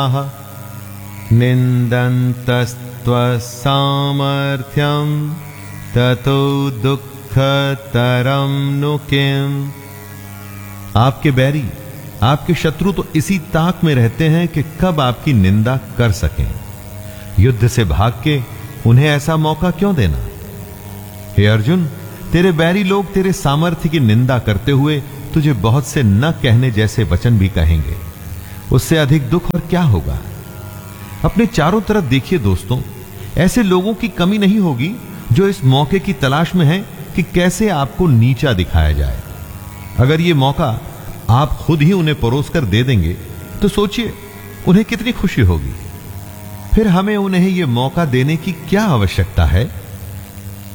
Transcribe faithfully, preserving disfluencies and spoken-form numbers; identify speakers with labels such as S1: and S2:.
S1: निन्दन्तस्त्वसामर्थ्यं ततो दुःखतरं नु किम्। आपके बैरी, आपके शत्रु तो इसी ताक में रहते हैं कि कब आपकी निंदा कर सकें। युद्ध से भाग के उन्हें ऐसा मौका क्यों देना। हे अर्जुन, तेरे बैरी लोग तेरे सामर्थ्य की निंदा करते हुए तुझे बहुत से न कहने जैसे वचन भी कहेंगे। उससे अधिक दुख और क्या होगा। अपने चारों तरफ देखिए दोस्तों, ऐसे लोगों की कमी नहीं होगी जो इस मौके की तलाश में हैं कि कैसे आपको नीचा दिखाया जाए। अगर ये मौका आप खुद ही उन्हें परोस कर दे देंगे तो सोचिए उन्हें कितनी खुशी होगी। फिर हमें उन्हें यह मौका देने की क्या आवश्यकता है।